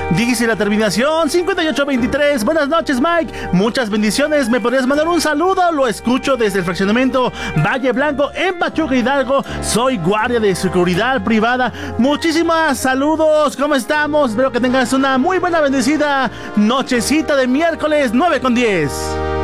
Dice la terminación 5823. Buenas noches, Mike. Muchas bendiciones. ¿Me podrías mandar un saludo? Lo escucho desde el fraccionamiento Valle Blanco en Pachuca, Hidalgo. Soy guardia de seguridad privada. Muchísimas saludos. ¿Cómo estamos? Espero que tengas una muy buena bendecida nochecita de miércoles 9:10.